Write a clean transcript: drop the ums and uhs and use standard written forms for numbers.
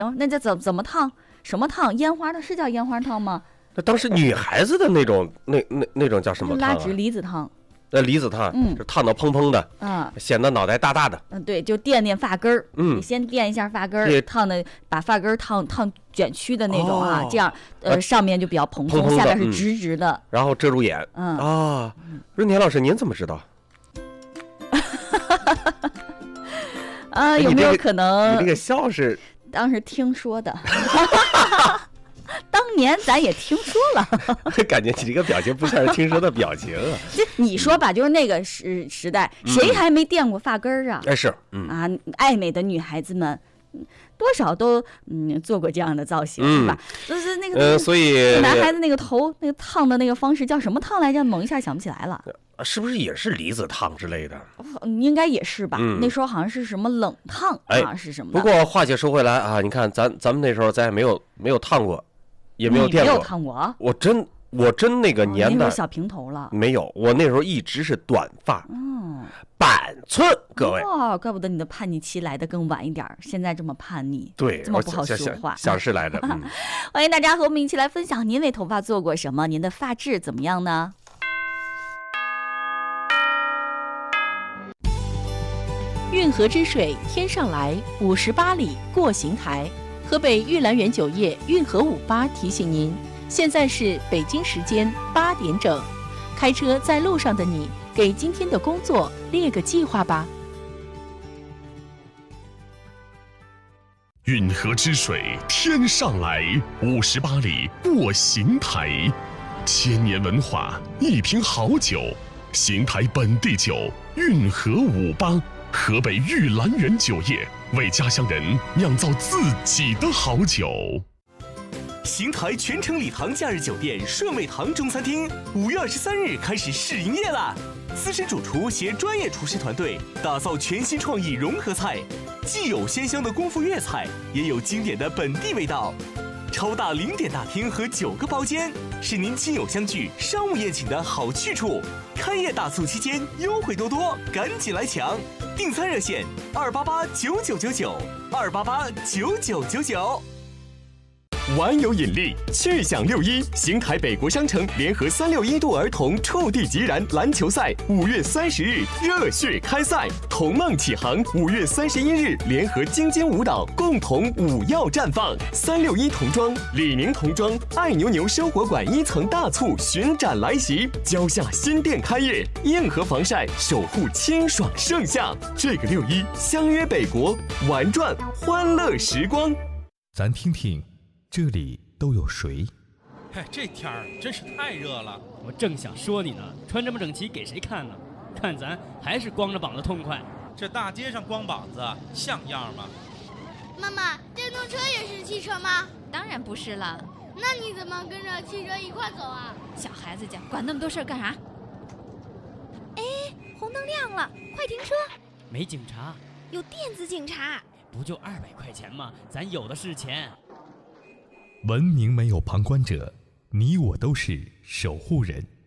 那叫怎么烫？什么烫？烟花它是叫烟花烫吗？ 那当时女孩子的那种那种叫什么烫啊？ 拉直离子烫。 离子烫，就烫到砰砰的，显得脑袋大大的。 对，就垫发根儿。你先垫一下发根儿，烫的把发根儿烫卷曲的那种啊，这样上面就比较蓬松，下边是直直的， 然后遮住眼。润田老师，您怎么知道？ 有没有可能？ 你这个笑是当时听说的。当年咱也听说了。 感觉你这个表情不像是听说的表情啊。 这你说吧，就是那个时代，谁还没垫过发根儿啊？ 是， 爱美的女孩子们多少都做过这样的造型，是吧？就是那个所以男孩子那个头那个烫的那个方式叫什么烫来着？猛一下想不起来了。 是不是也是离子烫之类的？ 应该也是吧。那时候好像是什么冷烫是什么的。 不过话且说回来啊，你看咱们那时候咱也没有烫过。也没有电过， 没有烫过。 我真那个年代， 那时候小平头了。 没有，我那时候一直是短发，板寸，各位。 怪不得你的叛逆期来的更晚一点，现在这么叛逆， 对， 这么不好说话， 想是来的。 欢迎大家和我们一起来分享，您为头发做过什么？您的发质怎么样呢？ 运河之水天上来，58里过邢台。河北玉兰园酒业运河58提醒您，现在是北京时间8点整。开车在路上的你，给今天的工作列个计划吧。 运河之水天上来，58里过邢台。千年文化，一瓶好酒，邢台本地酒，运河58。河北玉兰园酒业为家乡人酿造自己的好酒。 邢台全城礼堂假日酒店顺味堂中餐厅5月23日开始试营业啦！资深主厨携专业厨师团队打造全新创意融合菜，既有鲜香的功夫粤菜，也有经典的本地味道。超大0点大厅和9个包间，是您亲友相聚、商务宴请的好去处。开业大促期间优惠多多，赶紧来抢！订餐热线2889999，2889999。玩有引力，趣享6·1，邢台北国商城联合361度儿童触地即燃篮球赛5月30日热血开赛，童梦启航5月31日联合京津舞蹈共同舞耀绽放。361童装、李宁童装、爱牛牛生活馆1层大促巡展来袭，蕉下新店开业，硬核防晒守护清爽盛夏。这个6·1相约北国，玩转欢乐时光。 咱听听。这里都有谁？ 这天儿真是太热了， 我正想说你呢，穿这么整齐给谁看呢？看咱还是光着膀子痛快。 这大街上光膀子像样吗？ 妈妈，电动车也是汽车吗？ 当然不是了。 那你怎么跟着汽车一块走啊？ 小孩子家管那么多事儿干啥？ 哎，红灯亮了，快停车！ 没警察， 有电子警察。 不就200块钱吗？咱有的是钱。 文明没有旁观者，你我都是守护人。